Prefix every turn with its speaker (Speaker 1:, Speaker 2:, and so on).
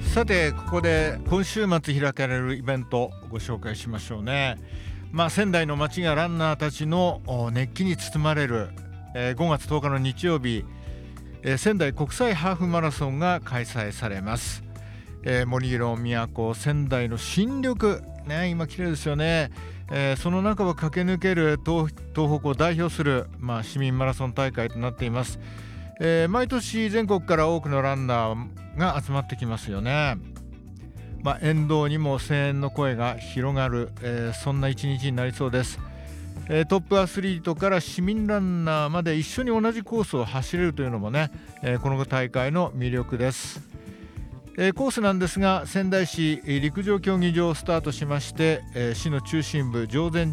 Speaker 1: さてここで今週末開かれるイベントをご紹介しましょうね。仙台の街がランナーたちの熱気に包まれる、5月10日の日曜日、仙台国際ハーフマラソンが開催されます。森色都仙台の新緑、今綺麗ですよね。その中を駆け抜ける東北を代表する、市民マラソン大会となっています。毎年全国から多くのランナーが集まってきますよね。沿道にも声援の声が広がる、そんな一日になりそうです。トップアスリートから市民ランナーまで一緒に同じコースを走れるというのもね、この大会の魅力です。コースなんですが仙台市陸上競技場をスタートしまして、市の中心部定禅